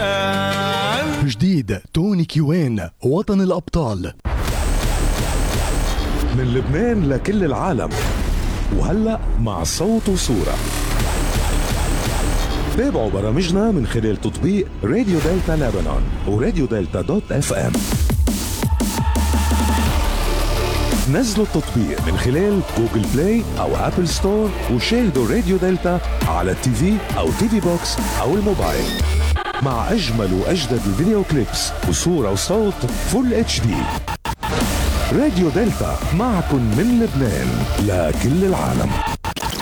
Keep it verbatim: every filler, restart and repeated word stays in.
مكان. جديد توني كيوان وطن الأبطال، من لبنان لكل العالم، وهلأ مع صوت وصورة. تابعوا برامجنا من خلال تطبيق راديو دلتا لبنان وراديو دلتا دوت اف ام. نزلوا التطبيق من خلال جوجل بلاي او ابل ستور وشاهدوا راديو دلتا على التي في او تي في بوكس او الموبايل مع اجمل واجدد الفيديو كليبس وصورة وصوت فول اتش دي. راديو دلتا معكم من لبنان لكل العالم.